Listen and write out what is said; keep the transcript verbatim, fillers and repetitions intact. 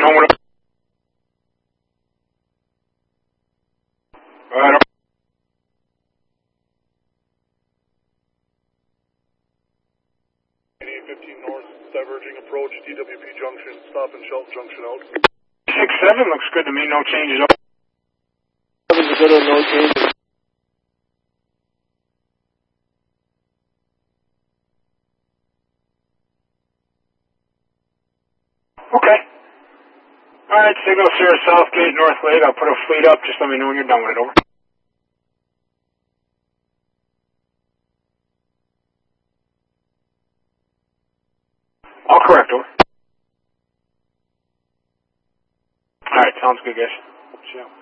know what. Alright. fifteen north, diverging approach, T W P junction, stop and Shelton junction out. six seven looks good to me, no changes. seven's a good one, no changes. Okay. Alright, signal Sierra Southgate, North Lake. I'll put a fleet up. Just let me know when you're done with it. Over. All correct, over. Alright, sounds good, guys. Ciao.